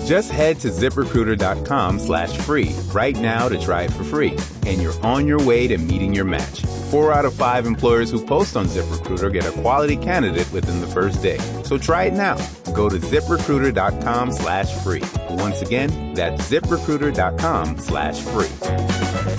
Just head to ZipRecruiter.com/free right now to try it for free. And you're on your way to meeting your match. 4 out of 5 employers who post on ZipRecruiter get a quality candidate within the first day. So try it now. Go to ZipRecruiter.com/free. Once again, that's ZipRecruiter.com/free.